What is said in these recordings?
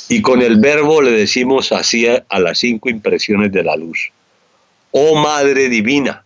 Y con el verbo le decimos así a las 5 impresiones de la luz. Oh Madre Divina.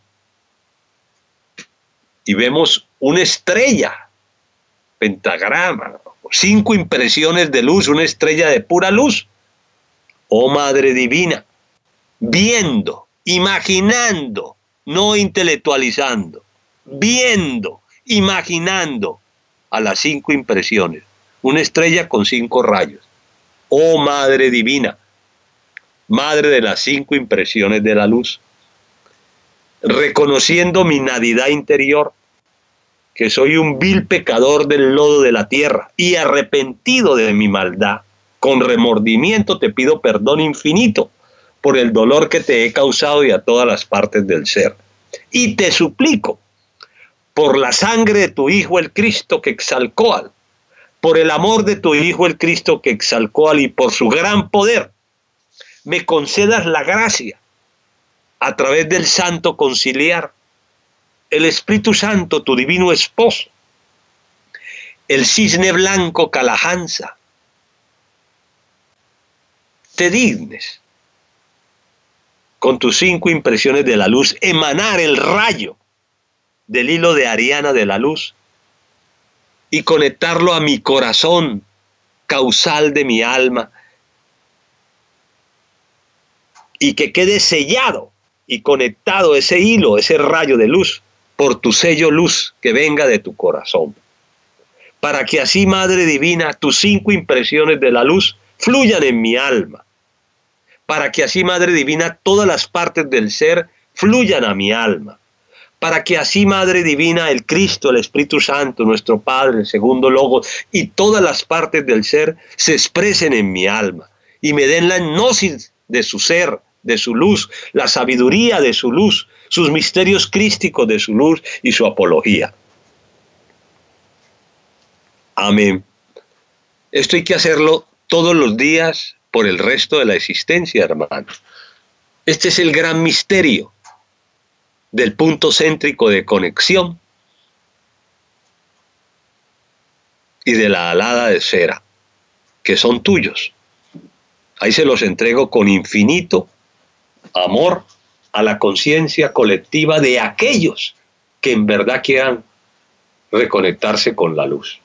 Y vemos una estrella, pentagrama, 5 impresiones de luz, una estrella de pura luz. Oh Madre Divina, viendo, imaginando, no intelectualizando, viendo, imaginando a las 5 impresiones, una estrella con 5 rayos. Oh Madre Divina, Madre de las 5 impresiones de la luz, reconociendo mi nadidad interior, que soy un vil pecador del lodo de la tierra y arrepentido de mi maldad, con remordimiento te pido perdón infinito por el dolor que te he causado y a todas las partes del ser. Y te suplico, por la sangre de tu Hijo el Cristo que exalcó, por el amor de tu Hijo el Cristo que exalcó y por su gran poder, me concedas la gracia a través del Santo Conciliar, el Espíritu Santo, tu divino esposo, el cisne blanco Calahansa, te dignes con tus 5 impresiones de la luz emanar el rayo del hilo de Ariana de la luz y conectarlo a mi corazón, causal de mi alma, y que quede sellado y conectado ese hilo, ese rayo de luz, por tu sello luz que venga de tu corazón. Para que así, Madre Divina, tus 5 impresiones de la luz fluyan en mi alma. Para que así, Madre Divina, todas las partes del ser fluyan a mi alma. Para que así, Madre Divina, el Cristo, el Espíritu Santo, nuestro Padre, el segundo Logos, y todas las partes del ser se expresen en mi alma y me den la gnosis de su ser, de su luz, la sabiduría de su luz, sus misterios crísticos de su luz y su apología. Amén. Esto hay que hacerlo todos los días por el resto de la existencia, hermanos. Este es el gran misterio del punto céntrico de conexión y de la alada de cera, que son tuyos. Ahí se los entrego con infinito amor a la conciencia colectiva de aquellos que en verdad quieran reconectarse con la luz.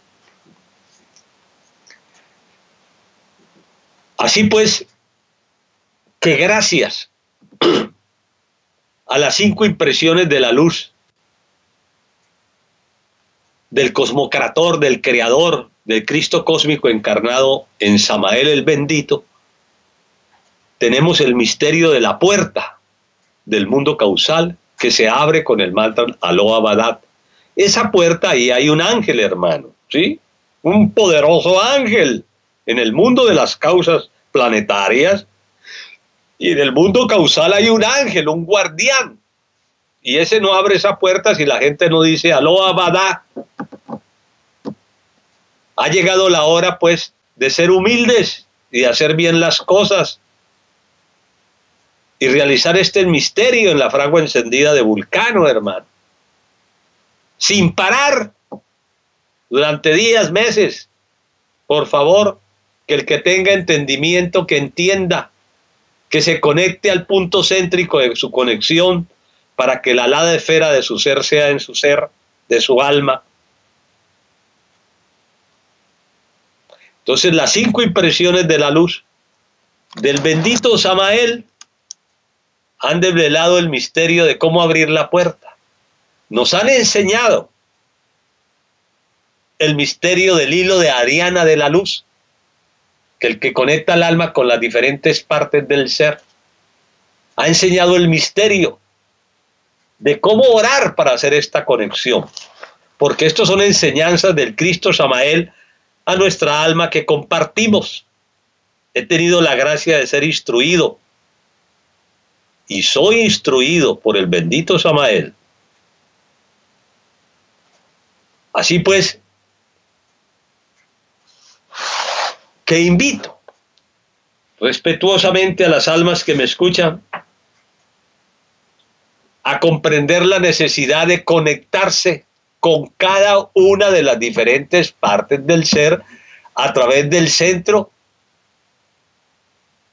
Así pues, que gracias a las 5 impresiones de la luz del cosmocrator, del creador, del Cristo cósmico encarnado en Samael el bendito, tenemos el misterio de la puerta del mundo causal que se abre con el mantra Aloha Badat. Esa puerta, ahí hay un ángel, hermano, ¿sí? Un poderoso ángel en el mundo de las causas planetarias. Y en el mundo causal hay un ángel, un guardián. Y ese no abre esa puerta si la gente no dice Aloha Badat. Ha llegado la hora, pues, de ser humildes y de hacer bien las cosas y realizar este misterio en la fragua encendida de Vulcano, hermano. Sin parar, durante días, meses. Por favor, que el que tenga entendimiento, que entienda, que se conecte al punto céntrico de su conexión para que la alada esfera de su ser sea en su ser, de su alma. Entonces las 5 impresiones de la luz del bendito Samael han develado el misterio de cómo abrir la puerta. Nos han enseñado el misterio del hilo de Ariana de la luz, que el que conecta el alma con las diferentes partes del ser. Ha enseñado el misterio de cómo orar para hacer esta conexión, porque estos son enseñanzas del Cristo Samael a nuestra alma que compartimos. He tenido la gracia de ser instruido y soy instruido por el bendito Samael. Así pues, que invito respetuosamente a las almas que me escuchan a comprender la necesidad de conectarse con cada una de las diferentes partes del ser a través del centro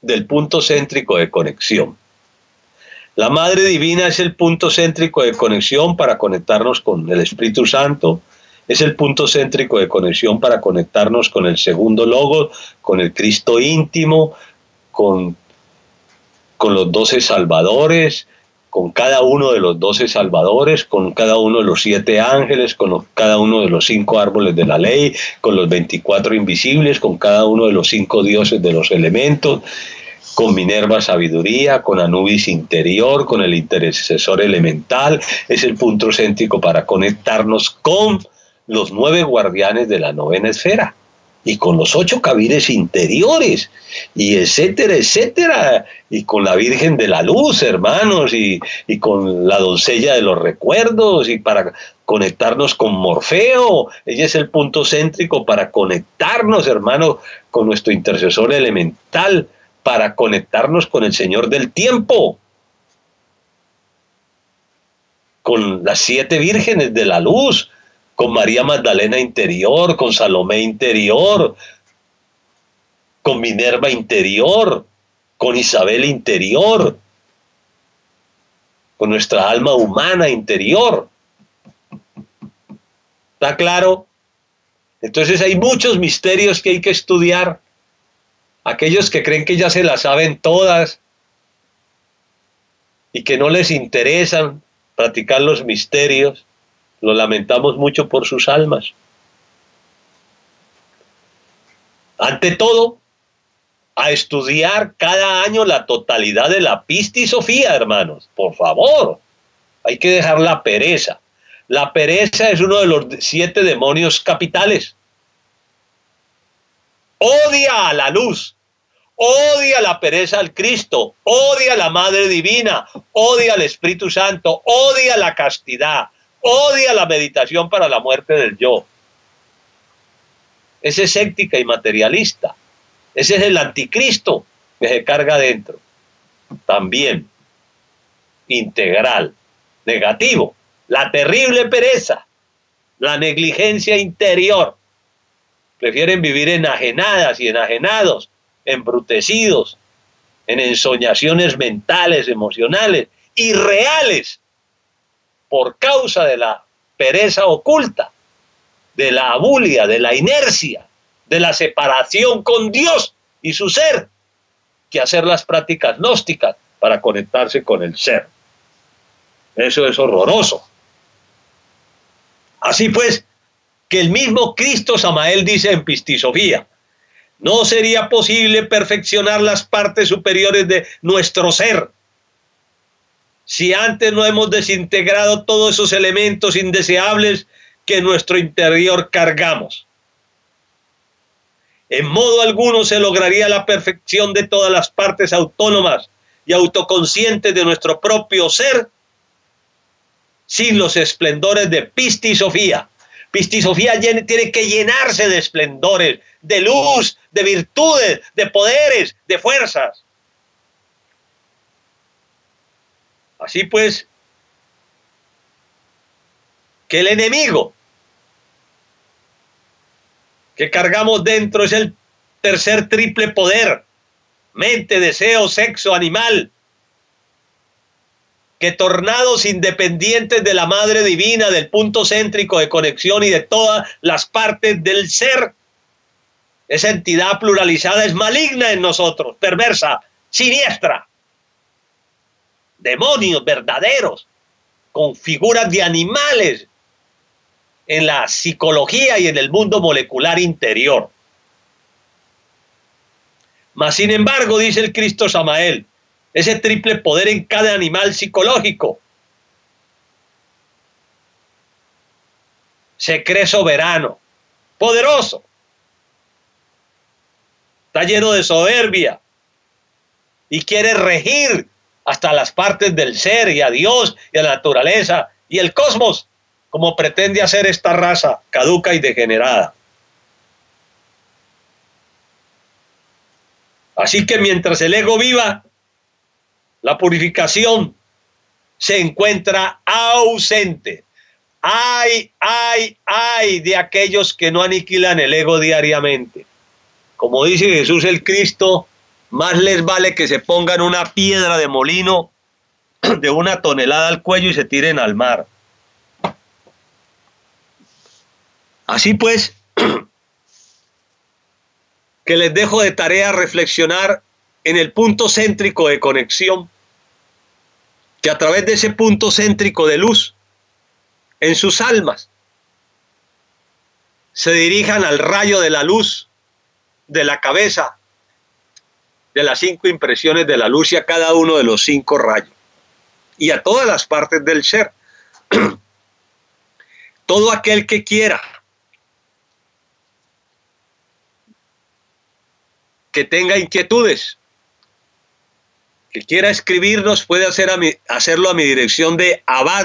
del punto céntrico de conexión. La Madre Divina es el punto céntrico de conexión para conectarnos con el Espíritu Santo, es el punto céntrico de conexión para conectarnos con el segundo Logos, con el Cristo íntimo, con los 12 salvadores, con cada uno de los 12 salvadores, con cada uno de los 7 ángeles, con cada uno de los 5 árboles de la ley, con los 24 invisibles, con cada uno de los 5 dioses de los elementos, con Minerva sabiduría, con Anubis interior, con el intercesor elemental. Es el punto céntrico para conectarnos con los 9 guardianes de la novena esfera y con los 8 cavires interiores, y etcétera, etcétera, y con la Virgen de la Luz, hermanos, y con la doncella de los recuerdos, y para conectarnos con Morfeo. Ella es el punto céntrico para conectarnos, hermanos, con nuestro intercesor elemental, para conectarnos con el Señor del tiempo, con las 7 vírgenes de la luz, con María Magdalena interior, con Salomé interior, con Minerva interior, con Isabel interior, con nuestra alma humana interior. ¿Está claro? Entonces hay muchos misterios que hay que estudiar. Aquellos que creen que ya se las saben todas y que no les interesan practicar los misterios, lo lamentamos mucho por sus almas. Ante todo, a estudiar cada año la totalidad de la Pistisofía, hermanos. Por favor, hay que dejar la pereza. La pereza es uno de los 7 demonios capitales. Odia a la luz, odia la pereza al Cristo, odia a la Madre Divina, odia al Espíritu Santo, odia la castidad, odia la meditación para la muerte del yo. Es escéptica y materialista. Ese es el anticristo que se carga dentro. También integral, negativo. La terrible pereza, la negligencia interior. Prefieren vivir enajenadas y enajenados, embrutecidos, en ensoñaciones mentales, emocionales, irreales, por causa de la pereza oculta, de la abulia, de la inercia, de la separación con Dios y su ser, que hacer las prácticas gnósticas para conectarse con el ser. Eso es horroroso. Así pues, que el mismo Cristo Samael dice en Pistisofía: no sería posible perfeccionar las partes superiores de nuestro ser si antes no hemos desintegrado todos esos elementos indeseables que en nuestro interior cargamos. En modo alguno se lograría la perfección de todas las partes autónomas y autoconscientes de nuestro propio ser sin los esplendores de Pistisofía. Pistisofía tiene que llenarse de esplendores, de luz, de virtudes, de poderes, de fuerzas. Así pues, que el enemigo que cargamos dentro es el tercer triple poder: mente, deseo, sexo, animal, que tornados independientes de la Madre Divina, del punto céntrico de conexión y de todas las partes del ser, esa entidad pluralizada es maligna en nosotros, perversa, siniestra. Demonios verdaderos, con figuras de animales en la psicología y en el mundo molecular interior. Mas, sin embargo, dice el Cristo Samael, ese triple poder en cada animal psicológico se cree soberano, poderoso, está lleno de soberbia y quiere regir hasta las partes del ser y a Dios y a la naturaleza y el cosmos, como pretende hacer esta raza caduca y degenerada. Así que mientras el ego viva, la purificación se encuentra ausente. Ay, ay, ay de aquellos que no aniquilan el ego diariamente. Como dice Jesús el Cristo, más les vale que se pongan una piedra de molino de 1 tonelada al cuello y se tiren al mar. Así pues, que les dejo de tarea reflexionar en el punto céntrico de conexión, que a través de ese punto céntrico de luz, en sus almas, se dirijan al rayo de la luz de la cabeza, de las 5 impresiones de la luz y a cada uno de los 5 rayos, y a todas las partes del ser. Todo aquel que quiera, que tenga inquietudes, que quiera escribirnos, puede hacerlo a mi dirección de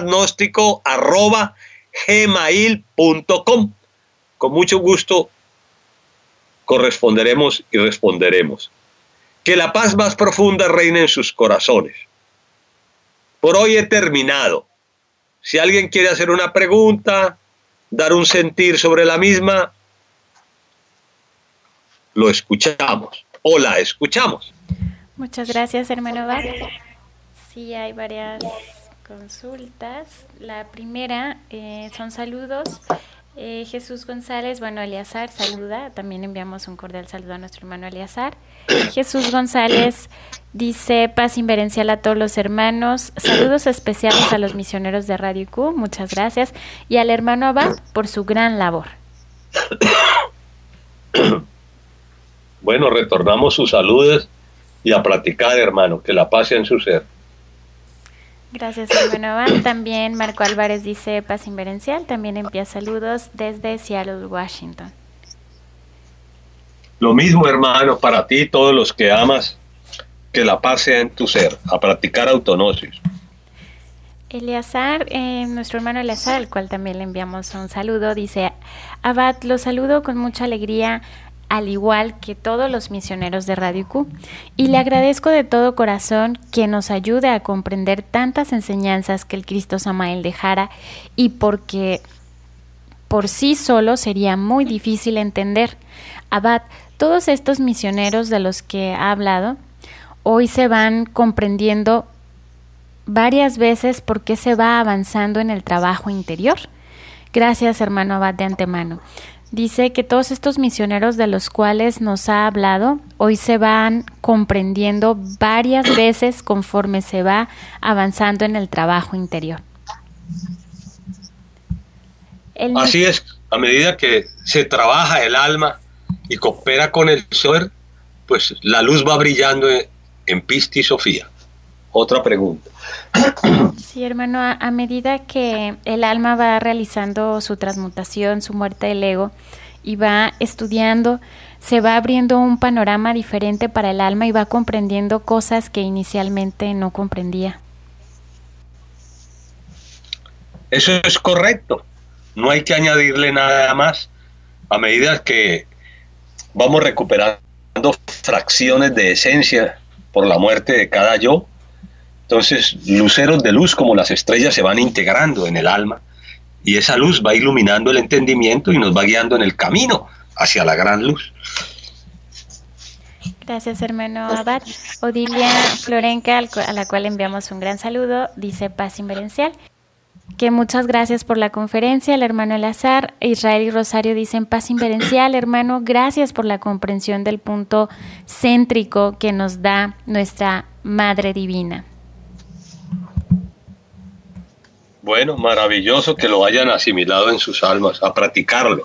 abadgnostico@gmail.com. Con mucho gusto corresponderemos y responderemos. Que la paz más profunda reine en sus corazones. Por hoy he terminado. Si alguien quiere hacer una pregunta, dar un sentir sobre la misma, lo escuchamos o la escuchamos. Muchas gracias, hermano Abad. Sí, hay varias consultas. La primera son saludos. Jesús González, bueno, Eleazar saluda, también enviamos un cordial saludo a nuestro hermano Eleazar. Jesús González dice: paz inverencial a todos los hermanos, saludos especiales a los misioneros de Radio IQ, muchas gracias, y al hermano Abad por su gran labor. Bueno, retornamos sus saludos y a practicar, hermano, que la paz sea en su ser. Gracias, hermano Abad. También Marco Álvarez dice paz inverencial, también envía saludos desde Seattle, Washington. Lo mismo, hermano, para ti y todos los que amas, que la paz sea en tu ser, a practicar autognosis. Eleazar, nuestro hermano Eleazar, al cual también le enviamos un saludo, dice: Abad, lo saludo con mucha alegría, al igual que todos los misioneros de Radio IQ, y le agradezco de todo corazón que nos ayude a comprender tantas enseñanzas que el Cristo Samael dejara, y porque por sí solo sería muy difícil entender. Abad, todos estos misioneros de los que ha hablado, hoy se van comprendiendo varias veces por qué se va avanzando en el trabajo interior. Gracias, hermano Abad, de antemano. Dice que todos estos misioneros de los cuales nos ha hablado, hoy se van comprendiendo varias veces conforme se va avanzando en el trabajo interior. Así es, a medida que se trabaja el alma y coopera con el ser, pues la luz va brillando en Pisti Sofía. Otra pregunta. Sí, hermano, a medida que el alma va realizando su transmutación, su muerte del ego, y va estudiando, se va abriendo un panorama diferente para el alma y va comprendiendo cosas que inicialmente no comprendía. Eso es correcto. No hay que añadirle nada más. A medida que vamos recuperando fracciones de esencia por la muerte de cada yo, entonces luceros de luz como las estrellas se van integrando en el alma, y esa luz va iluminando el entendimiento y nos va guiando en el camino hacia la gran luz. Gracias, hermano Abad. Odilia Florenca, a la cual enviamos un gran saludo, dice paz inverencial, que muchas gracias por la conferencia. El hermano Eleazar, Israel y Rosario dicen paz inverencial, hermano, gracias por la comprensión del punto céntrico que nos da nuestra Madre Divina. Bueno, maravilloso que lo hayan asimilado en sus almas, a practicarlo.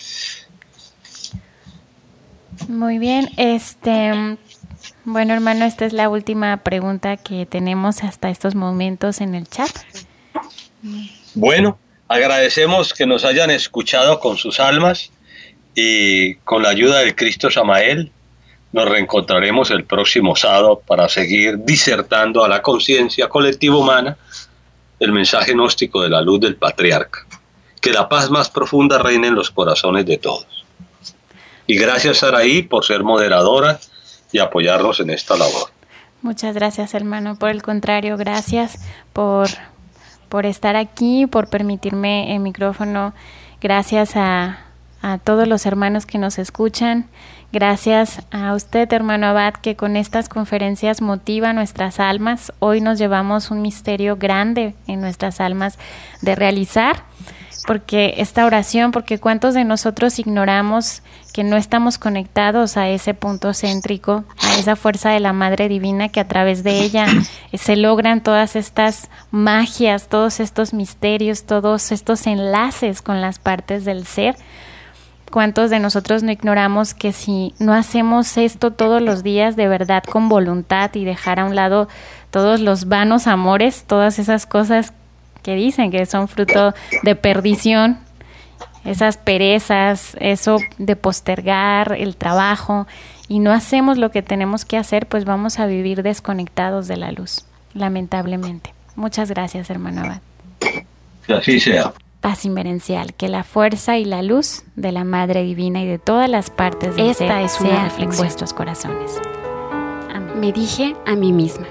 Muy bien, bueno, hermano, esta es la última pregunta que tenemos hasta estos momentos en el chat. Bueno, agradecemos que nos hayan escuchado con sus almas, y con la ayuda del Cristo Samael nos reencontraremos el próximo sábado para seguir disertando a la conciencia colectiva humana el mensaje gnóstico de la luz del Patriarca. Que la paz más profunda reine en los corazones de todos. Y gracias, Saraí, por ser moderadora y apoyarnos en esta labor. Muchas gracias, hermano. Por el contrario, gracias por estar aquí, por permitirme el micrófono. Gracias a a todos los hermanos que nos escuchan. Gracias a usted, hermano Abad, que con estas conferencias motiva nuestras almas. Hoy nos llevamos un misterio grande en nuestras almas de realizar, porque esta oración, porque cuántos de nosotros ignoramos que no estamos conectados a ese punto céntrico, a esa fuerza de la Madre Divina, que a través de ella se logran todas estas magias, todos estos misterios, todos estos enlaces con las partes del ser. ¿Cuántos de nosotros no ignoramos que si no hacemos esto todos los días de verdad con voluntad y dejar a un lado todos los vanos amores, todas esas cosas que dicen que son fruto de perdición, esas perezas, eso de postergar el trabajo, y no hacemos lo que tenemos que hacer, pues vamos a vivir desconectados de la luz, lamentablemente? Muchas gracias, hermano Abad. Que así sea. Paz inverencial, que la fuerza y la luz de la Madre Divina y de todas las partes del ser es una reflexión en vuestros corazones. Amén. Me dije a mí misma.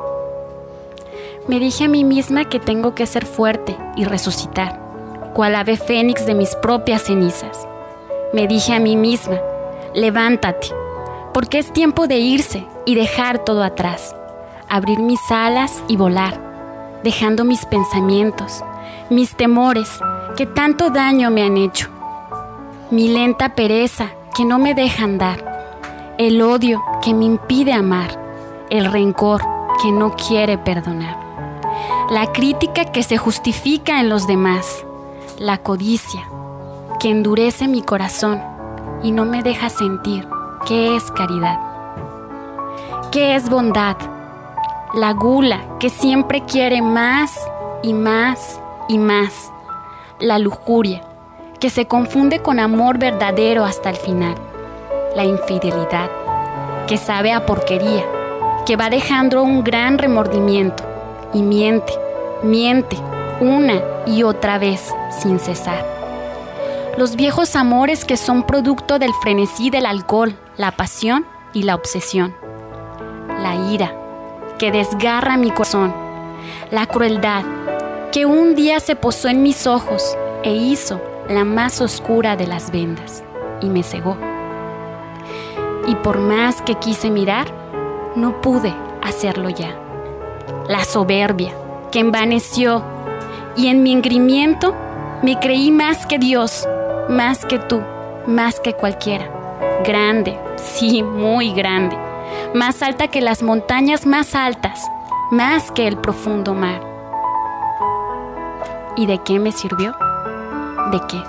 Me dije a mí misma que tengo que ser fuerte y resucitar, cual ave fénix de mis propias cenizas. Me dije a mí misma, levántate, porque es tiempo de irse y dejar todo atrás, abrir mis alas y volar, dejando mis pensamientos, mis temores que tanto daño me han hecho, mi lenta pereza que no me deja andar, el odio que me impide amar, el rencor que no quiere perdonar, la crítica que se justifica en los demás, la codicia que endurece mi corazón y no me deja sentir qué es caridad, qué es bondad, la gula que siempre quiere más y más y más, la lujuria que se confunde con amor verdadero hasta el final, la infidelidad que sabe a porquería, que va dejando un gran remordimiento y miente, miente una y otra vez sin cesar. Los viejos amores que son producto del frenesí del alcohol, la pasión y la obsesión, la ira que desgarra mi corazón, la crueldad que un día se posó en mis ojos e hizo la más oscura de las vendas y me cegó. Y por más que quise mirar, no pude hacerlo ya. La soberbia que envaneció y en mi engreimiento me creí más que Dios, más que tú, más que cualquiera. Grande, sí, muy grande, más alta que las montañas más altas, más que el profundo mar. ¿Y de qué me sirvió? ¿De qué?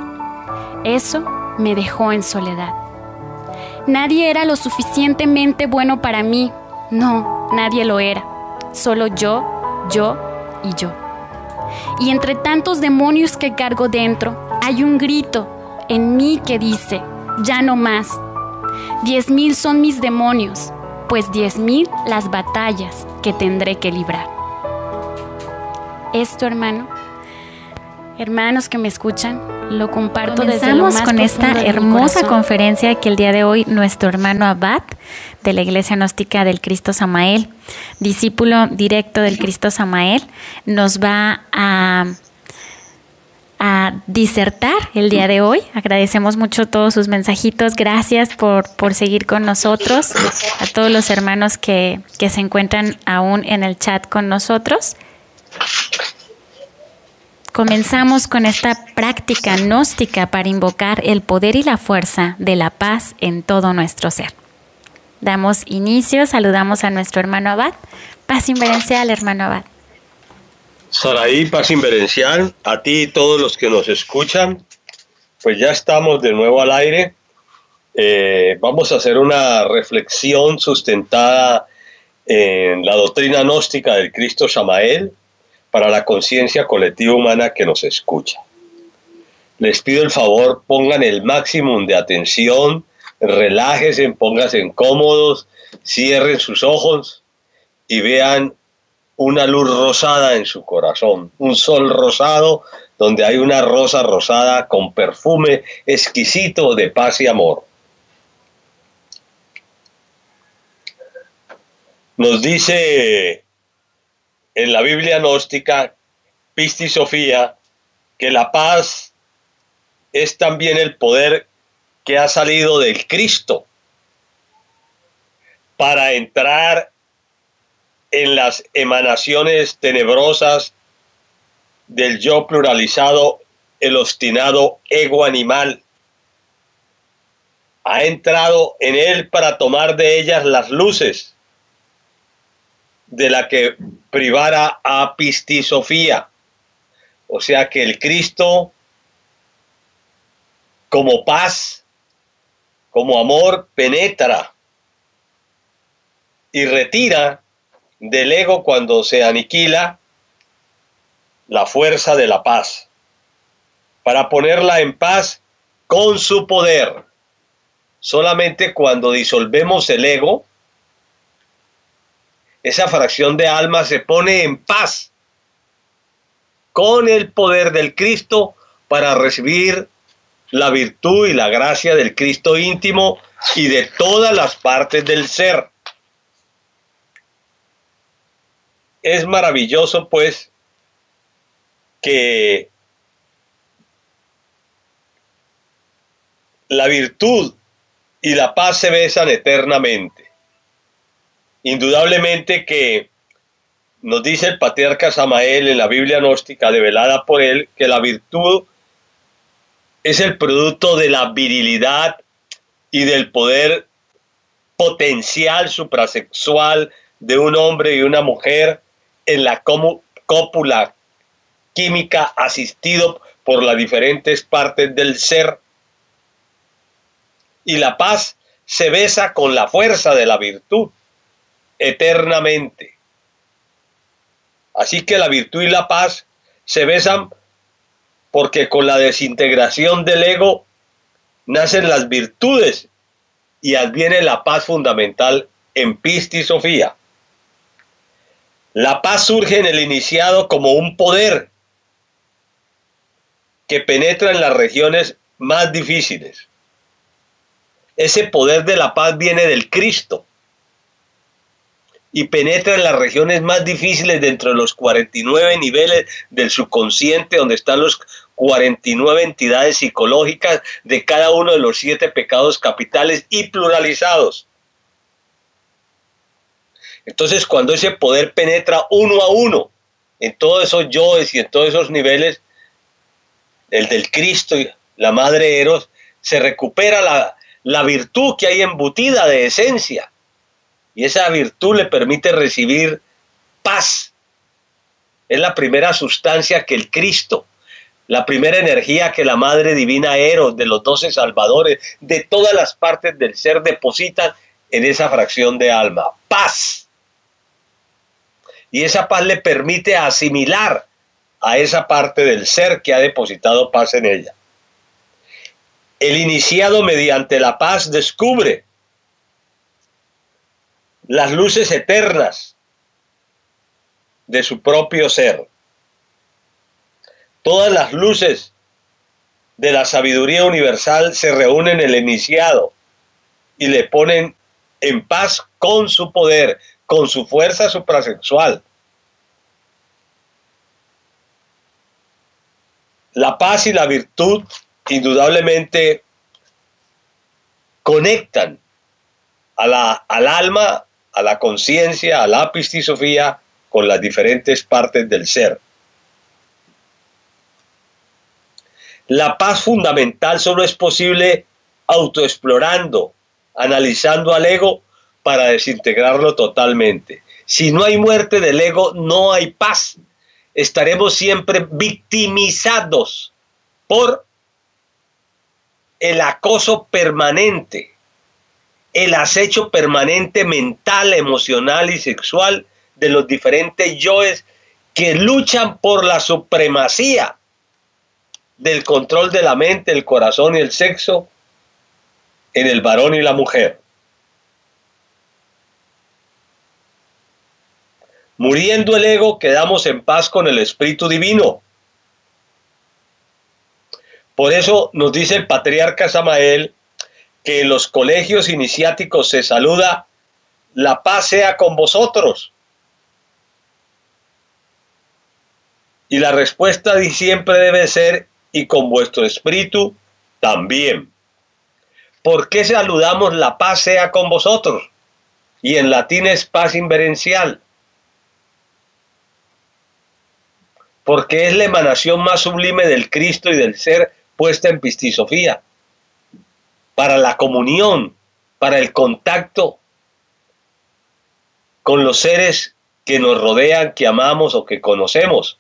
Eso me dejó en soledad. Nadie era lo suficientemente bueno para mí. No, nadie lo era. Solo yo y yo. Y entre tantos demonios que cargo dentro, hay un grito en mí que dice, ya no más. 10,000 son mis demonios, pues 10,000 las batallas que tendré que librar. Esto, hermanos que me escuchan, lo comparto desde lo más con esta hermosa conferencia que el día de hoy nuestro hermano Abad de la Iglesia Gnóstica del Cristo Samael, discípulo directo del Cristo Samael, nos va a disertar el día de hoy. Agradecemos mucho todos sus mensajitos. Gracias por seguir con nosotros. A todos los hermanos que se encuentran aún en el chat con nosotros. Comenzamos con esta práctica gnóstica para invocar el poder y la fuerza de la paz en todo nuestro ser. Damos inicio, saludamos a nuestro hermano Abad. Paz inverencial, hermano Abad. Saraí, paz inverencial, a ti y todos los que nos escuchan. Pues ya estamos de nuevo al aire. Vamos a hacer una reflexión sustentada en la doctrina gnóstica del Cristo Samael, para la conciencia colectiva humana que nos escucha. Les pido el favor, pongan el máximo de atención, relájense, pónganse cómodos, cierren sus ojos y vean una luz rosada en su corazón, un sol rosado donde hay una rosa rosada con perfume exquisito de paz y amor. Nos dice en la Biblia gnóstica, Pistis Sofía, que la paz es también el poder que ha salido del Cristo para entrar en las emanaciones tenebrosas del yo pluralizado, el obstinado ego animal. Ha entrado en él para tomar de ellas las luces de la que privara a Pistisofía. O sea que el Cristo, como paz, como amor, penetra y retira del ego, cuando se aniquila, la fuerza de la paz, para ponerla en paz con su poder. Solamente cuando disolvemos el ego, esa fracción de alma se pone en paz con el poder del Cristo para recibir la virtud y la gracia del Cristo íntimo y de todas las partes del ser. Es maravilloso, pues, que la virtud y la paz se besan eternamente. Indudablemente que nos dice el patriarca Samael en la Biblia gnóstica develada por él, que la virtud es el producto de la virilidad y del poder potencial suprasexual de un hombre y una mujer en la cópula química, asistido por las diferentes partes del ser. Y la paz se besa con la fuerza de la virtud eternamente. Así que la virtud y la paz se besan porque con la desintegración del ego nacen las virtudes y adviene la paz fundamental en Pistisofía. La paz surge en el iniciado como un poder que penetra en las regiones más difíciles. Ese poder de la paz viene del Cristo y penetra en las regiones más difíciles dentro de los 49 niveles del subconsciente, donde están los 49 entidades psicológicas de cada uno de los 7 pecados capitales y pluralizados. Entonces, cuando ese poder penetra uno a uno en todos esos yoes y en todos esos niveles, el del Cristo y la Madre Eros, se recupera la virtud que hay embutida de esencia. Y esa virtud le permite recibir paz. Es la primera sustancia que el Cristo, la primera energía que la Madre Divina Eros, de los 12 salvadores, de todas las partes del ser, depositan en esa fracción de alma. Paz. Y esa paz le permite asimilar a esa parte del ser que ha depositado paz en ella. El iniciado mediante la paz descubre las luces eternas de su propio ser. Todas las luces de la sabiduría universal se reúnen en el iniciado y le ponen en paz con su poder, con su fuerza suprasexual. La paz y la virtud indudablemente conectan al alma, a la conciencia, a la Pistisofía, con las diferentes partes del ser. La paz fundamental solo es posible autoexplorando, analizando al ego para desintegrarlo totalmente. Si no hay muerte del ego, no hay paz. Estaremos siempre victimizados por el acoso permanente, el acecho permanente mental, emocional y sexual de los diferentes yoes que luchan por la supremacía del control de la mente, el corazón y el sexo en el varón y la mujer. Muriendo el ego, quedamos en paz con el Espíritu Divino. Por eso nos dice el patriarca Samael que en los colegios iniciáticos se saluda: la paz sea con vosotros. Y la respuesta siempre debe ser: y con vuestro espíritu, También. ¿Por qué saludamos la paz sea con vosotros? Y en latín es paz inverencial. Porque es la emanación más sublime del Cristo y del ser puesta en pistisofía. Para la comunión, para el contacto con los seres que nos rodean, que amamos o que conocemos.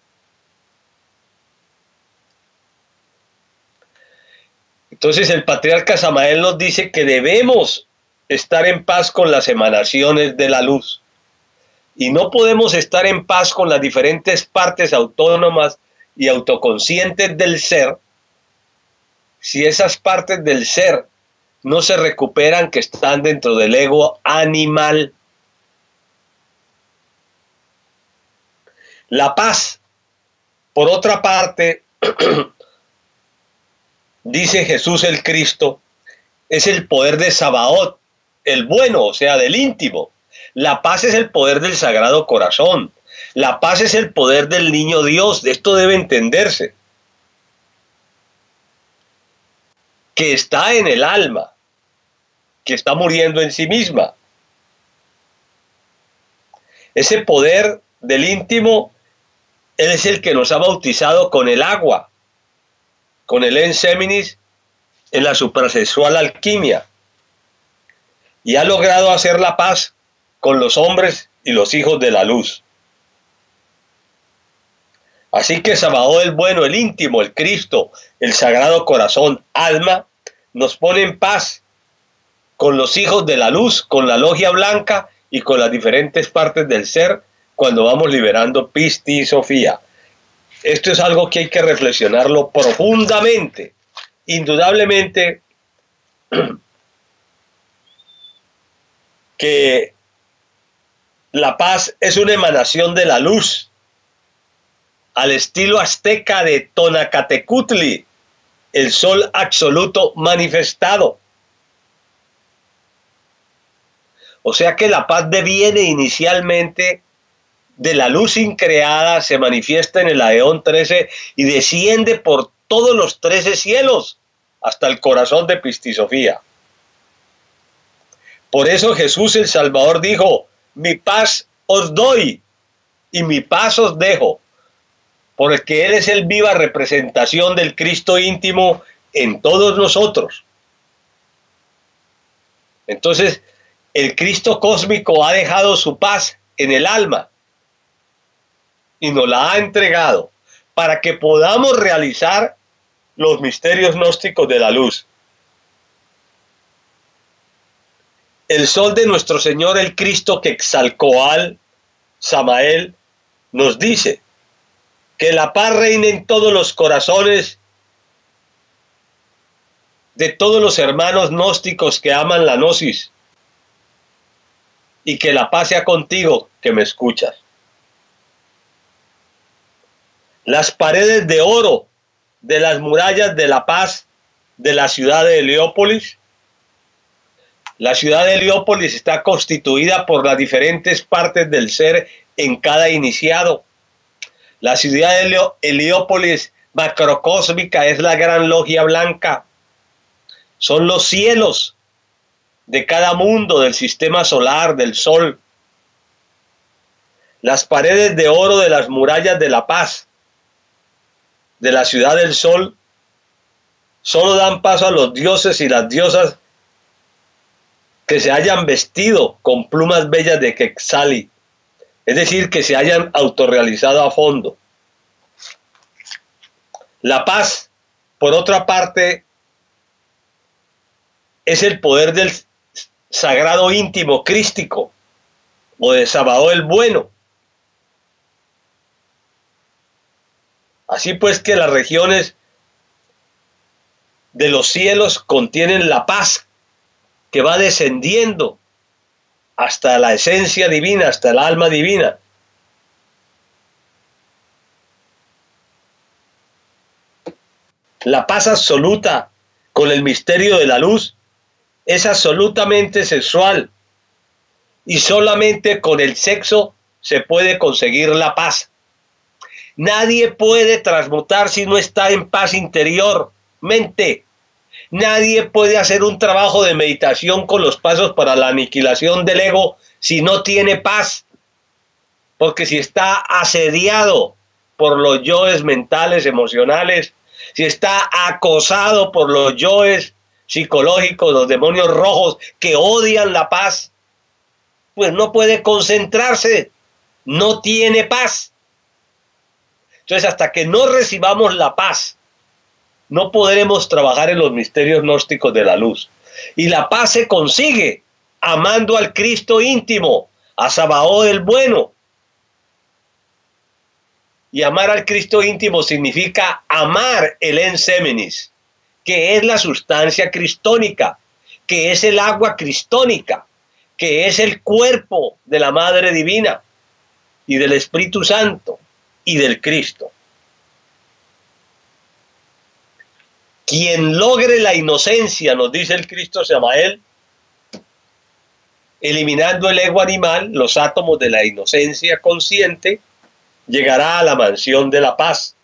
Entonces el patriarca Samael nos dice que debemos estar en paz con las emanaciones de la luz. Y no podemos estar en paz con las diferentes partes autónomas y autoconscientes del ser si esas partes del ser no se recuperan que están dentro del ego animal. La paz, por otra parte, dice Jesús el Cristo, es el poder de Sabaoth, el bueno, o sea, del íntimo. La paz es el poder del Sagrado Corazón. La paz es el poder del Niño Dios. Esto debe entenderse. Que está en el alma, que está muriendo en sí misma. Ese poder del íntimo, Él es el que nos ha bautizado con el agua, con el enseminis en la suprasexual alquimia, y ha logrado hacer la paz con los hombres y los hijos de la luz. Así que Sabaoth el bueno, el íntimo, el Cristo, el Sagrado Corazón, alma, nos pone en paz con los hijos de la luz, con la logia blanca y con las diferentes partes del ser cuando vamos liberando pistisofía. Esto es algo que hay que reflexionarlo profundamente. Indudablemente que la paz es una emanación de la luz, al estilo azteca de Tonacatecutli, el sol absoluto manifestado. O sea que la paz deviene inicialmente de la luz increada, se manifiesta en el Aeón 13 y desciende por todos los 13 cielos hasta el corazón de pistisofía. Por eso Jesús el Salvador dijo: mi paz os doy y mi paz os dejo, porque Él es el viva representación del Cristo íntimo en todos nosotros. Entonces, el Cristo cósmico ha dejado su paz en el alma y nos la ha entregado para que podamos realizar los misterios gnósticos de la luz. El sol de nuestro Señor, el Cristo Quetzalcóatl, Samael, nos dice que la paz reine en todos los corazones de todos los hermanos gnósticos que aman la gnosis, y que la paz sea contigo que me escuchas. Las paredes de oro de las murallas de la paz de la ciudad de Heliópolis. La ciudad de Heliópolis está constituida por las diferentes partes del ser en cada iniciado. La ciudad de Heliópolis macrocósmica es la gran logia blanca. Son los cielos de cada mundo del sistema solar, del sol. Las paredes de oro de las murallas de la paz de la ciudad del sol solo dan paso a los dioses y las diosas que se hayan vestido con plumas bellas de Quetzali, es decir, que se hayan autorrealizado a fondo. La paz, por otra parte, es el poder del sagrado íntimo crístico o de Sabaoth el bueno. Así pues que las regiones de los cielos contienen la paz que va descendiendo hasta la esencia divina, hasta el alma divina. La paz absoluta con el misterio de la luz es absolutamente sexual y solamente con el sexo se puede conseguir la paz. Nadie puede transmutar si no está en paz interior, mente, Nadie puede hacer un trabajo de meditación con los pasos para la aniquilación del ego si no tiene paz. Porque si está asediado por los yoes mentales, emocionales, si está acosado por los yoes psicológicos, los demonios rojos que odian la paz, pues no puede concentrarse, no tiene paz. Entonces, hasta que no recibamos la paz, no podremos trabajar en los misterios gnósticos de la luz. Y la paz se consigue amando al Cristo íntimo, a Sabaoth el bueno. Y amar al Cristo íntimo significa amar el Ensémenis, que es la sustancia cristónica, que es el agua cristónica, que es el cuerpo de la Madre Divina y del Espíritu Santo y del Cristo. Quien logre la inocencia, nos dice el Cristo Samael, eliminando el ego animal, los átomos de la inocencia consciente, llegará a la mansión de la paz.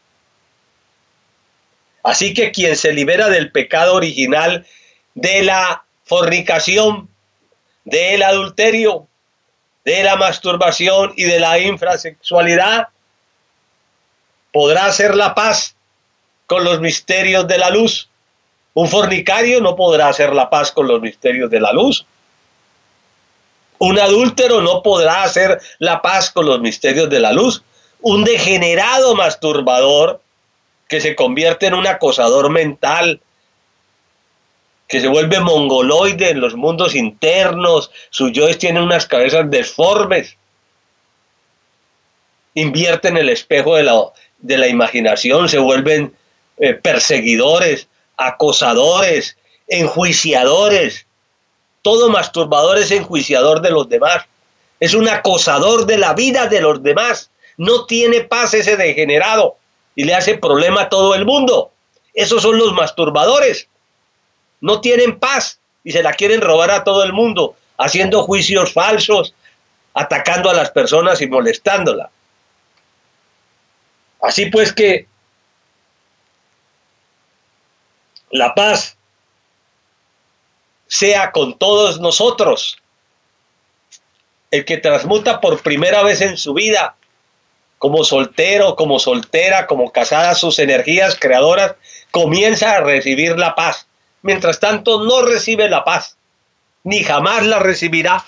Así que quien se libera del pecado original, de la fornicación, del adulterio, de la masturbación y de la infrasexualidad, podrá hacer la paz con los misterios de la luz. Un fornicario no podrá hacer la paz con los misterios de la luz. Un adúltero no podrá hacer la paz con los misterios de la luz. Un degenerado masturbador que se convierte en un acosador mental, que se vuelve mongoloide en los mundos internos, sus yoes tienen unas cabezas deformes, invierten el espejo de la imaginación, se vuelven perseguidores, acosadores, enjuiciadores. Todo masturbador es enjuiciador de los demás, es un acosador de la vida de los demás. No tiene paz ese degenerado y le hace problema a todo el mundo. Esos son los masturbadores. No tienen paz y se la quieren robar a todo el mundo, haciendo juicios falsos, atacando a las personas y molestándolas. Así pues que la paz sea con todos nosotros. El que transmuta por primera vez en su vida, como soltero, como soltera, como casada, sus energías creadoras, comienza a recibir la paz. Mientras tanto, no recibe la paz, ni jamás la recibirá.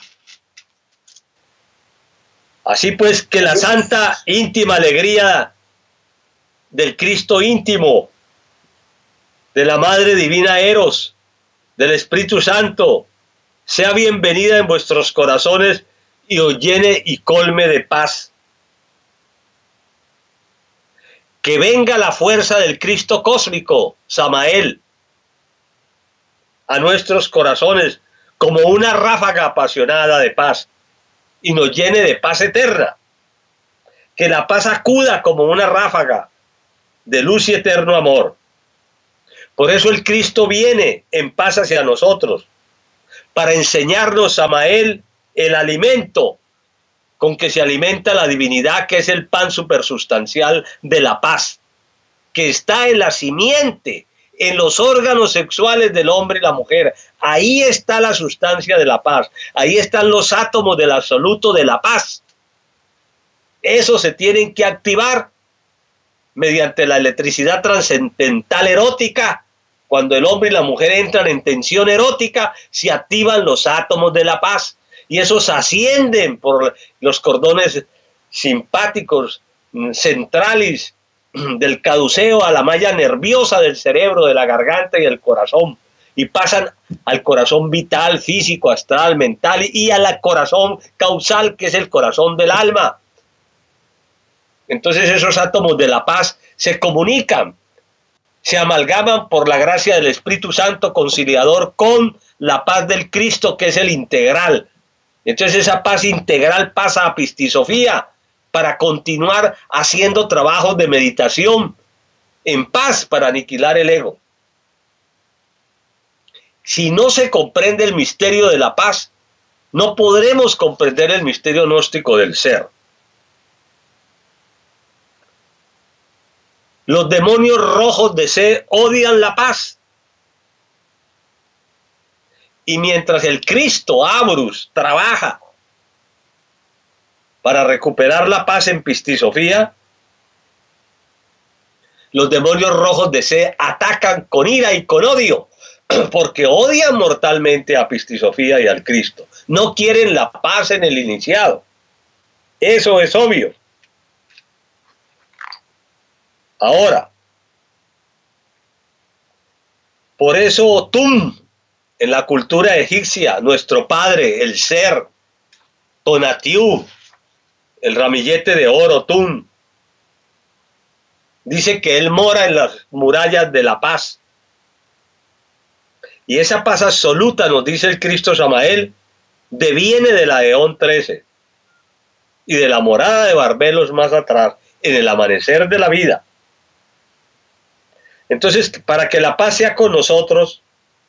Así pues, que la santa íntima alegría del Cristo íntimo, de la Madre Divina Eros, del Espíritu Santo, sea bienvenida en vuestros corazones y os llene y colme de paz. Que venga la fuerza del Cristo cósmico, Samael, a nuestros corazones como una ráfaga apasionada de paz y nos llene de paz eterna. Que la paz acuda como una ráfaga de luz y eterno amor. Por eso el Cristo viene en paz hacia nosotros, para enseñarnos, Samael, el alimento con que se alimenta la divinidad, que es el pan supersustancial de la paz, que está en la simiente, en los órganos sexuales del hombre y la mujer. Ahí está la sustancia de la paz, ahí están los átomos del absoluto de la paz. Esos se tienen que activar mediante la electricidad trascendental erótica. Cuando el hombre y la mujer entran en tensión erótica, se activan los átomos de la paz. Y esos ascienden por los cordones simpáticos, centrales del caduceo a la malla nerviosa del cerebro, de la garganta y del corazón. Y pasan al corazón vital, físico, astral, mental y al corazón causal, que es el corazón del alma. Entonces esos átomos de la paz se comunican, se amalgaman por la gracia del Espíritu Santo conciliador con la paz del Cristo, que es el integral. Entonces esa paz integral pasa a pistisofía para continuar haciendo trabajos de meditación en paz para aniquilar el ego. Si no se comprende el misterio de la paz, no podremos comprender el misterio gnóstico del ser. Los demonios rojos de ser odian la paz. Y mientras el Cristo Abrus trabaja para recuperar la paz en Pistisofía, los demonios rojos de C atacan con ira y con odio, porque odian mortalmente a Pistisofía y al Cristo. No quieren la paz en el iniciado. Eso es obvio. Ahora, por eso Tum, en la cultura egipcia, nuestro padre, el ser, Tonatiuh, el ramillete de oro, Tum, dice que él mora en las murallas de la paz. Y esa paz absoluta, nos dice el Cristo Samael, deviene de la Eón 13 y de la morada de Barbelos más atrás, en el amanecer de la vida. Entonces, para que la paz sea con nosotros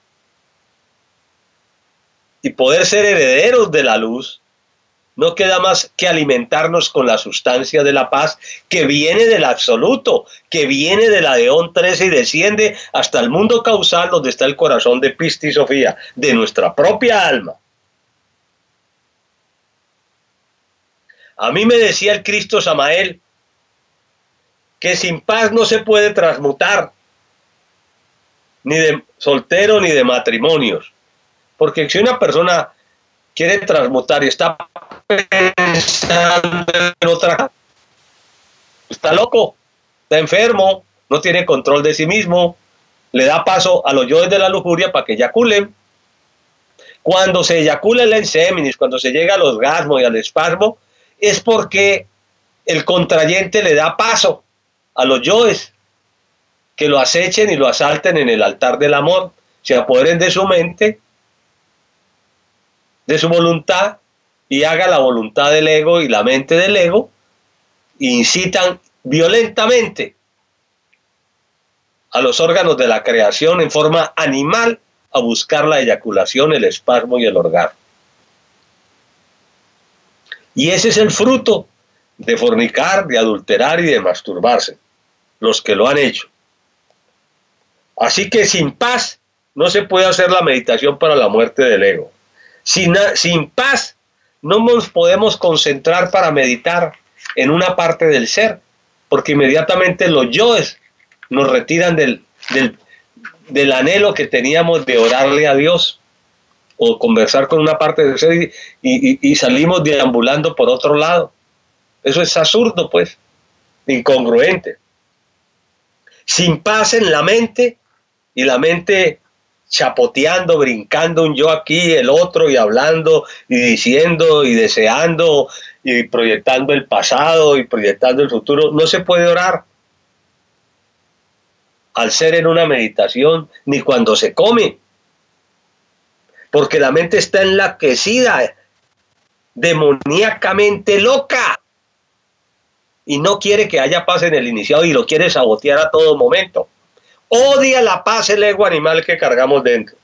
y poder ser herederos de la luz, no queda más que alimentarnos con la sustancia de la paz que viene del absoluto, que viene de la Eón 13 y desciende hasta el mundo causal donde está el corazón de Pistisofía, de nuestra propia alma. A mí me decía el Cristo Samael que sin paz no se puede transmutar, ni de soltero ni de matrimonios, porque si una persona quiere transmutar y está pensando en otra, está loco, está enfermo, no tiene control de sí mismo, le da paso a los yoes de la lujuria para que eyaculen. Cuando se eyacula el enseminis, cuando se llega al orgasmo y al espasmo, es porque el contrayente le da paso a los yoes que lo acechen y lo asalten en el altar del amor, se apoderen de su mente, de su voluntad, y haga la voluntad del ego y la mente del ego, e incitan violentamente a los órganos de la creación en forma animal a buscar la eyaculación, el espasmo y el orgasmo. Y ese es el fruto de fornicar, de adulterar y de masturbarse, los que lo han hecho. Así que sin paz no se puede hacer la meditación para la muerte del ego. Sin paz no nos podemos concentrar para meditar en una parte del ser, porque inmediatamente los yoes nos retiran del anhelo que teníamos de orarle a Dios o conversar con una parte del ser y salimos deambulando por otro lado. Eso es absurdo, pues, incongruente. Sin paz en la mente, y la mente chapoteando, brincando un yo aquí, el otro, y hablando, y diciendo, y deseando, y proyectando el pasado, y proyectando el futuro, no se puede orar al ser en una meditación, ni cuando se come, porque la mente está enloquecida, demoníacamente loca, y no quiere que haya paz en el iniciado, y lo quiere sabotear a todo momento. Odia la paz el ego animal que cargamos dentro.